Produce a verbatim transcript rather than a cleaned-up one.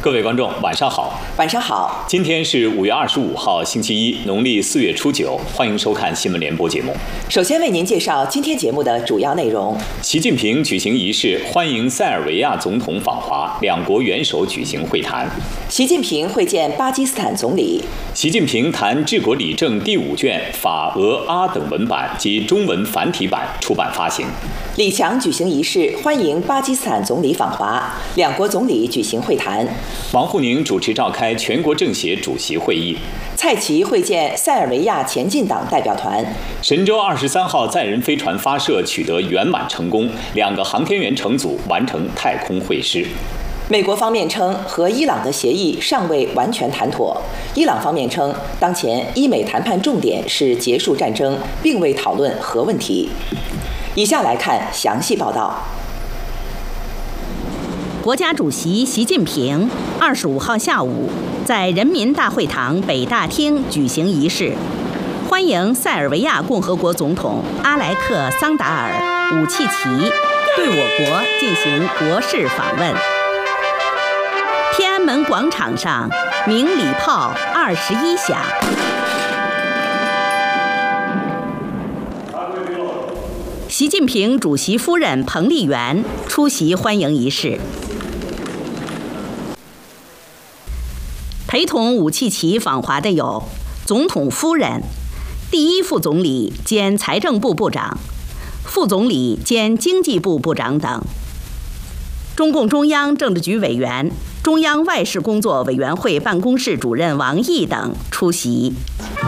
各位观众，晚上好。 晚上好。 今天是五月二十五号，星期一，农历四月初九。欢迎收看新闻联播节目。 首先为您介绍今天节目的主要内容： 习近平举行仪式欢迎塞尔维亚总统访华，两国元首举行会谈。 习近平会见巴基斯坦总理。 习近平谈治国理政第五卷法、俄、阿等文版及中文繁体版出版发行。 李强举行仪式欢迎巴基斯坦总理访华，两国总理举行会谈。 王沪宁主持召开全国政协主席会议。 蔡奇会见塞尔维亚前进党代表团。 神舟二十三号载人飞船发射取得圆满成功，两个航天员乘组完成太空会师。 美国方面称，和伊朗的协议尚未完全谈妥。伊朗方面称，当前伊美谈判重点是结束战争，并未讨论核问题。以下来看详细报道。 国家主席习近平二十五号下午在人民大会堂北大厅举行仪式，欢迎塞尔维亚共和国总统阿莱克桑达尔·武契奇对我国进行国事访问。天安门广场上鸣礼炮二十一响。习近平主席夫人彭丽媛出席欢迎仪式。陪同武契奇访华的有总统夫人、第一副总理兼财政部部长、副总理兼经济部部长等。中共中央政治局委员、中央外事工作委员会办公室主任王毅等出席。